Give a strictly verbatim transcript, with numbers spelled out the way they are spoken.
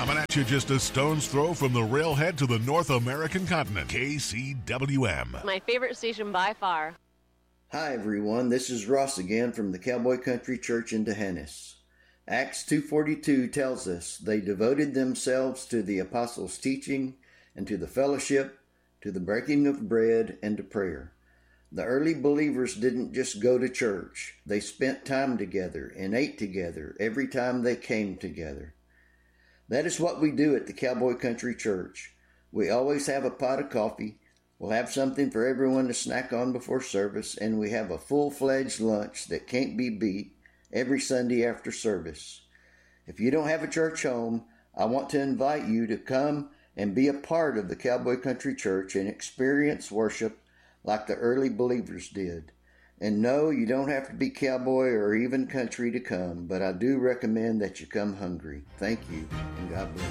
Coming at you just a stone's throw from the railhead to the North American continent. K C W M. My favorite station by far. Hi everyone, this is Ross again from the Cowboy Country Church in D'Hanis. Acts two forty-two tells us they devoted themselves to the apostles' teaching and to the fellowship, to the breaking of bread and to prayer. The early believers didn't just go to church. They spent time together and ate together every time they came together. That is what we do at the Cowboy Country Church. We always have a pot of coffee. We'll have something for everyone to snack on before service, and we have a full-fledged lunch that can't be beat every Sunday after service. If you don't have a church home, I want to invite you to come and be a part of the Cowboy Country Church and experience worship like the early believers did. And no, you don't have to be cowboy or even country to come, but I do recommend that you come hungry. Thank you, and God bless.